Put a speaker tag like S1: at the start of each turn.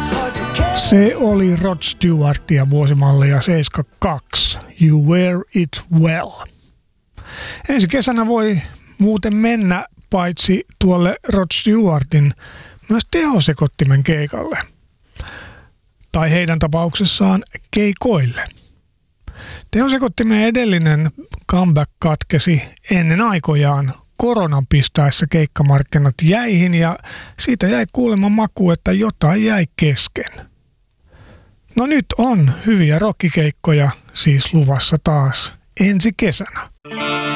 S1: Se oli Rod Stewartia vuosimallia 72, You Wear It Well. Ensi kesänä voi muuten mennä paitsi tuolle Rod Stewartin myös tehosekottimen keikalle. Tai heidän tapauksessaan keikoille. Tehosekottimen edellinen comeback katkesi ennen aikojaan koronan pistäessä keikkamarkkinat jäihin ja siitä jäi kuulemma maku, että jotain jäi kesken. No nyt on hyviä rockikeikkoja siis luvassa taas ensi kesänä.